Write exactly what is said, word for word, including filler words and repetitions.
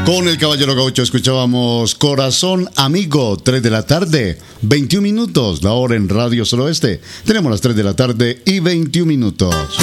Con el Caballero Gaucho escuchábamos Corazón Amigo, tres de la tarde, veintiún minutos, la hora en Radio Suroeste. Tenemos las tres de la tarde y veintiún minutos.